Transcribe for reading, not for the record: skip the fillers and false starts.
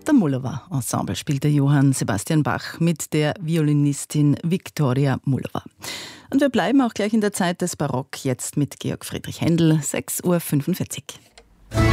Theater Mullova Ensemble spielte Johann Sebastian Bach mit der Violinistin Viktoria Mullova. Und wir bleiben auch gleich in der Zeit des Barock, jetzt mit Georg Friedrich Händel, 6:45 Uhr.